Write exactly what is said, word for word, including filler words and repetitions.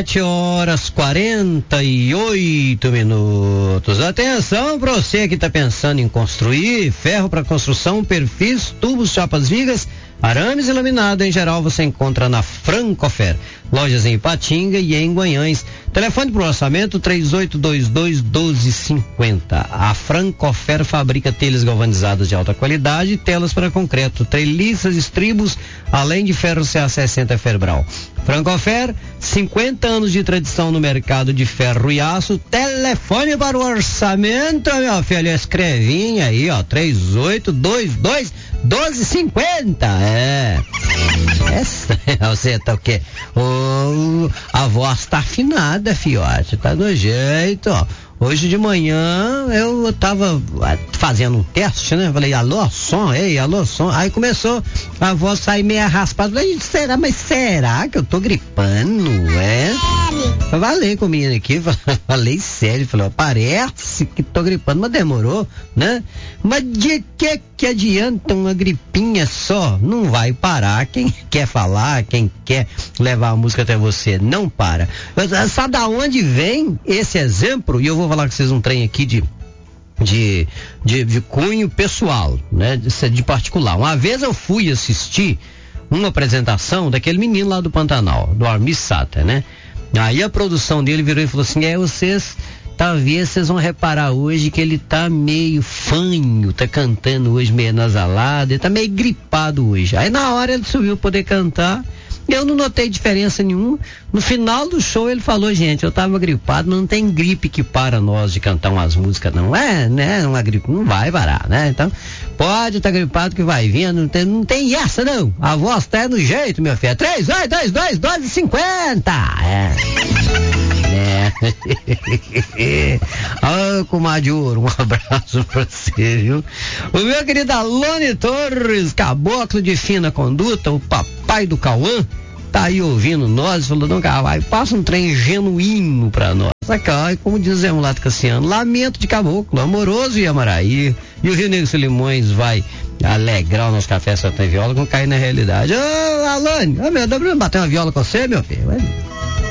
Sete horas quarenta e oito minutos. Atenção para você que está pensando em construir: ferro para construção, perfis, tubos, chapas, vigas, arames e laminado em geral você encontra na Francofer. Lojas em Ipatinga e em Guanhães. Telefone para o orçamento três oito dois dois, um dois cinco zero. A Francofer fabrica telhas galvanizadas de alta qualidade e telas para concreto, treliças, estribos, além de ferro C A sessenta Ferbral. Francofer, cinquenta anos de tradição no mercado de ferro e aço. Telefone para o orçamento, meu filho, escrevinha aí, ó, três oito dois dois, um dois cinco zero. É. Essa, você tá o quê? Oh, a voz tá afinada, fiote, tá do jeito, ó. Hoje de manhã eu tava fazendo um teste, né? Falei, alô, som, ei, alô, som. Aí começou a voz sair meio raspada. Falei, será, mas será que eu tô gripando, é? Eu falei com o menino aqui, falei sério, falei, parece que tô gripando, mas demorou, né? Mas de que que adianta uma gripinha só? Não vai parar. Quem quer falar, quem quer levar a música até você, não para. Sabe da onde vem esse exemplo? E eu vou falar com vocês um trem aqui de de, de, de cunho pessoal, né? De, de particular. Uma vez eu fui assistir uma apresentação daquele menino lá do Pantanal, do Armi Sata, né? Aí a produção dele virou e falou assim, é, vocês, talvez vocês vão reparar hoje que ele tá meio fanho, tá cantando hoje meio nasalado, ele tá meio gripado hoje. Aí na hora ele subiu poder cantar, eu não notei diferença nenhuma. No final do show ele falou, gente, eu tava gripado, mas não tem gripe que para nós de cantar umas músicas, não é, né? Uma gripe não vai parar, né? Então, pode estar tá gripado que vai vindo, não tem, não tem essa não. A voz tá no jeito, meu filho. três oito dois dois, um dois cinco zero. É. É. Ô, comadre Ouro, um abraço pra você, viu? O meu querido Alone Torres, caboclo de fina conduta, o papai do Cauã, tá aí ouvindo nós, falou, não, vai, passa um trem genuíno pra nós. Saca, como dizemos lá do Cassiano, lamento de caboclo, amoroso e amaraí. E o Rio Negro Solimões vai alegrar o nosso café Santa Viola com cair na realidade. Ô, Alone, ô, meu, dá pra bater uma viola com você, meu filho?